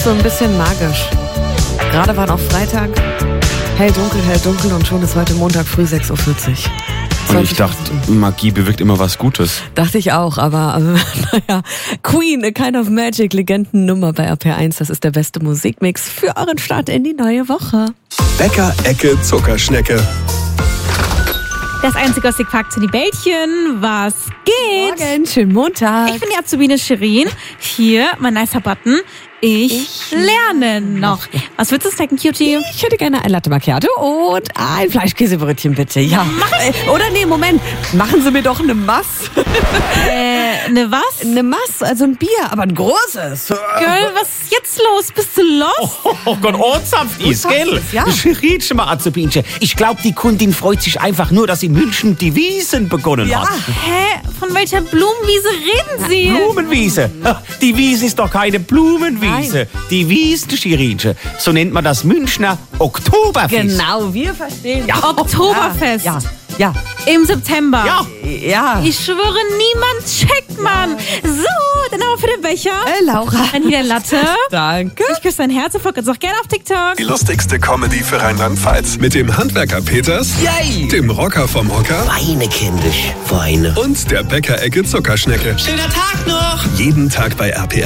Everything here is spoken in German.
so ein bisschen magisch. Gerade war noch Freitag, hell, dunkel und schon ist heute Montag früh 6.40 Uhr. Und ich dachte, Magie bewirkt immer was Gutes. Dachte ich auch, aber naja. Queen, A Kind of Magic, Legendennummer bei RPR1. Das ist der beste Musikmix für euren Start in die neue Woche. Bäcker-Ecke Zuckerschnecke. Das einzige, was ich fragt, sind die Bällchen. Was geht? Morgen, schönen Montag. Ich bin die Azubine Shirin. Hier, mein nicer Button. Ich lerne noch. Was willst du snacken, Cutie? Ich hätte gerne ein Latte Macchiato und ein Fleischkäsebrötchen, bitte. Ja. Oder nee, Moment. Machen Sie mir doch eine Mass. Ne was? Eine Mass, also ein Bier, aber ein großes. Girl, was ist jetzt los? Bist du lost? Oh Gott, Ortsapft ist, gell? Ja. Schrietsch mal, Azubinchen. Ich glaube, die Kundin freut sich einfach nur, dass in München die Wiesen begonnen Ja. hat. Hä? Von welcher Blumenwiese reden Sie? Blumenwiese. Die Wiese ist doch keine Blumenwiese. Die Wiesen, Schirinchen. So nennt man das Münchner Oktoberfest. Genau, wir verstehen. Ja. Oktoberfest. Ja. Im September. Ja. Ich schwöre, niemand checkt, Mann. So, dann aber für den Becher. Laura. Dann hier der Latte. Danke. Ich küsse dein Herz und folgt uns auch gerne auf TikTok. Die lustigste Comedy für Rheinland-Pfalz. Mit dem Handwerker Peters, Yay. dem Rocker vom Hocker Weine, kindisch, Weine. und der Bäcker-Ecke Zuckerschnecke. Schöner Tag noch! Jeden Tag bei RPR